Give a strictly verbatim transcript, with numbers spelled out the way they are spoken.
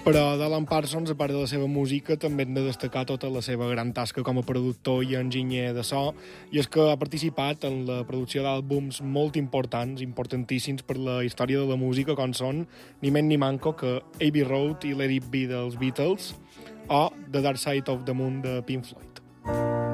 Però d'Alan Parsons, a part de la seva música, també hem de destacar tota la seva gran tasca com a productor i enginyer de so, i és que ha participat en la producció d'àlbums molt importants, importantíssims per la història de la música, com són ni menys ni manco que Abbey Road i Let It Be dels Beatles o The Dark Side of the Moon de Pink Floyd.